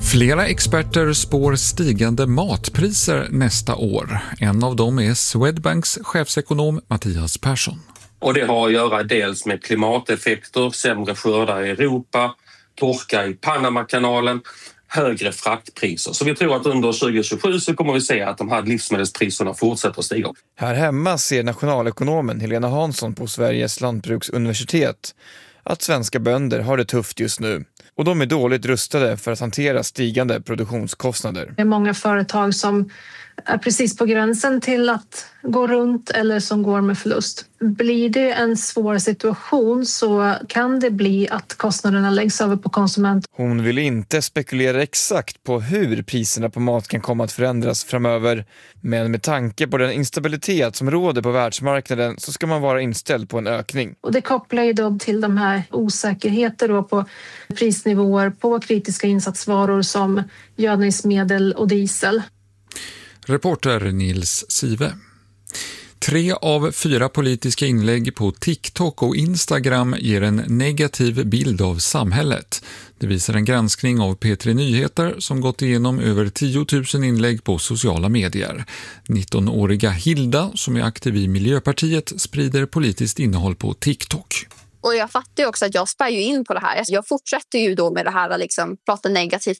Flera experter spår stigande matpriser nästa år. En av dem är Swedbanks chefsekonom Mattias Persson. Och det har att göra dels med klimateffekter, sämre skördar i Europa, torka i Panamakanalen, högre fraktpriser. Så vi tror att under 2027 så kommer vi se att de här livsmedelspriserna fortsätter att stiga. Här hemma ser nationalekonomen Helena Hansson på Sveriges lantbruksuniversitet att svenska bönder har det tufft just nu. Och de är dåligt rustade för att hantera stigande produktionskostnader. Det är många företag som är precis på gränsen till att gå runt eller som går med förlust. Blir det en svår situation så kan det bli att kostnaderna läggs över på konsument. Hon vill inte spekulera exakt på hur priserna på mat kan komma att förändras framöver. Men med tanke på den instabilitet som råder på världsmarknaden så ska man vara inställd på en ökning. Och det kopplar ju då till de här osäkerheter då på prisnivåer på kritiska insatsvaror som gödningsmedel och diesel. Reporter Nils Sive. 3 av 4 politiska inlägg på TikTok och Instagram ger en negativ bild av samhället. Det visar en granskning av P3 Nyheter som gått igenom över 10 000 inlägg på sociala medier. 19-åriga Hilda, som är aktiv i Miljöpartiet, sprider politiskt innehåll på TikTok. Och jag fattar ju också att jag spär ju in på det här. Jag fortsätter ju då med det här liksom, prata negativt.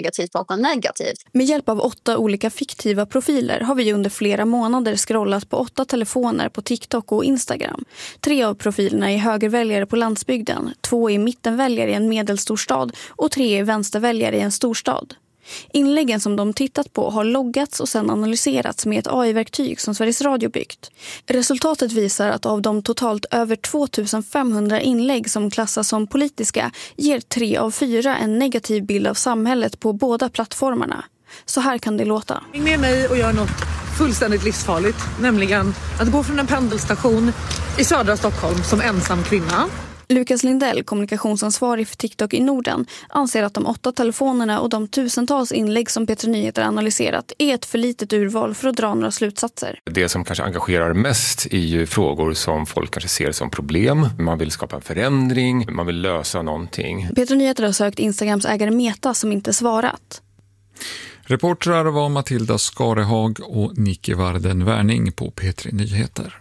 Med hjälp av 8 olika fiktiva profiler har vi under flera månader scrollat på 8 telefoner på TikTok och Instagram. 3 av profilerna är högerväljare på landsbygden, 2 är mittenväljare i en medelstor stad och 3 är vänsterväljare i en storstad. Inläggen som de tittat på har loggats och sedan analyserats med ett AI-verktyg som Sveriges Radio byggt. Resultatet visar att av de totalt över 2500 inlägg som klassas som politiska ger 3 av 4 en negativ bild av samhället på båda plattformarna. Så här kan det låta. Häng med mig och gör något fullständigt livsfarligt, nämligen att gå från en pendelstation i södra Stockholm som ensam kvinna. Lukas Lindell, kommunikationsansvarig för TikTok i Norden, anser att de 8 telefonerna och de tusentals inlägg som P3 Nyheter analyserat är ett för litet urval för att dra några slutsatser. Det som kanske engagerar mest är ju frågor som folk kanske ser som problem. Man vill skapa en förändring, man vill lösa någonting. P3 Nyheter har sökt Instagrams ägare Meta som inte svarat. Reportrar var Matilda Skarehag och Nicke Varden Wärning på P3 Nyheter.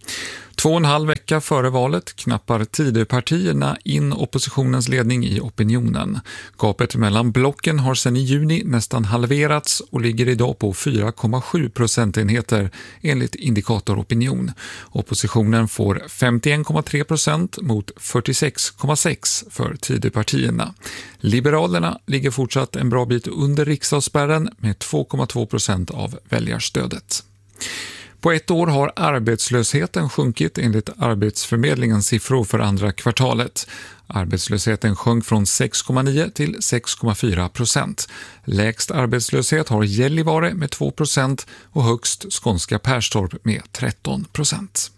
2,5 vecka före valet knappar Tidöpartierna in oppositionens ledning i opinionen. Gapet mellan blocken har sedan i juni nästan halverats och ligger idag på 4,7 procentenheter enligt indikatoropinion. Oppositionen får 51,3% mot 46,6% för Tidöpartierna. Liberalerna ligger fortsatt en bra bit under riksdagsspärren med 2,2% av väljarstödet. På ett år har arbetslösheten sjunkit enligt Arbetsförmedlingens siffror för andra kvartalet. Arbetslösheten sjönk från 6,9 till 6,4%. Lägst arbetslöshet har Gällivare med 2% och högst skånska Perstorp med 13%.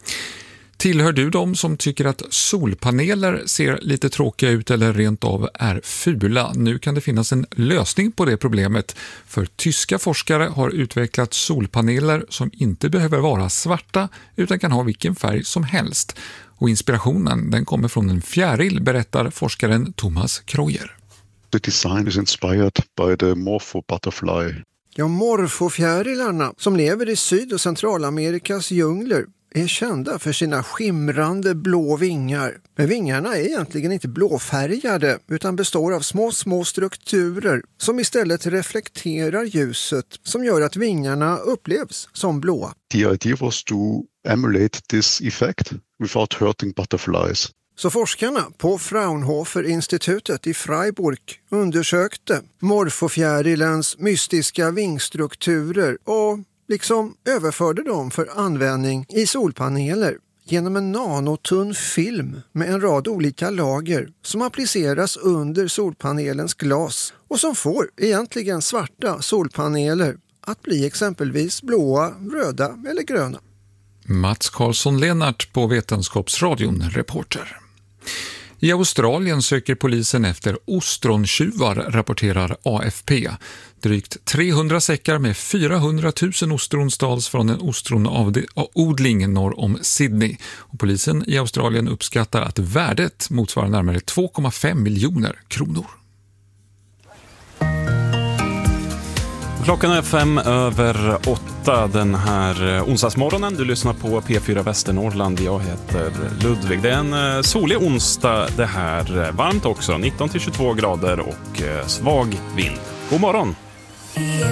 Tillhör du de som tycker att solpaneler ser lite tråkiga ut eller rent av är fula? Nu kan det finnas en lösning på det problemet, för tyska forskare har utvecklat solpaneler som inte behöver vara svarta utan kan ha vilken färg som helst. Och inspirationen den kommer från en fjäril, berättar forskaren Thomas Kreuer. The design is inspired by the morpho butterfly. Ja, morfofjärilarna som lever i Syd- och Centralamerikas djungler är kända för sina skimrande blå vingar. Men vingarna är egentligen inte blåfärgade utan består av små strukturer som istället reflekterar ljuset, som gör att vingarna upplevs som blåa. The idea was to emulate this effect without hurting butterflies. Så forskarna på Fraunhofer-institutet i Freiburg undersökte morfofjärilens mystiska vingstrukturer och liksom överförde dem för användning i solpaneler genom en nanotunn film med en rad olika lager som appliceras under solpanelens glas och som får egentligen svarta solpaneler att bli exempelvis blåa, röda eller gröna. Mats Karlsson-Lennart på Vetenskapsradion, reporter. I Australien söker polisen efter ostrontjuvar, rapporterar AFP. Drygt 300 säckar med 400 000 ostron stals från en ostronodling norr om Sydney. Och polisen i Australien uppskattar att värdet motsvarar närmare 2,5 miljoner kronor. Klockan är 5:05 den här onsdagsmorgonen. Du lyssnar på P4 Västernorrland. Jag heter Ludvig. Det är en solig onsdag det här. Varmt också, 19-22 grader och svag vind. God morgon!